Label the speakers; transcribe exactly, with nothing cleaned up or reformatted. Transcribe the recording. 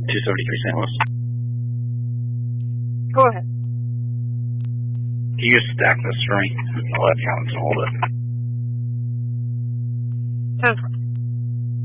Speaker 1: two seventy-three Saint Louis.
Speaker 2: Go ahead.
Speaker 1: Can you stack this for me? I'll let Collins hold it.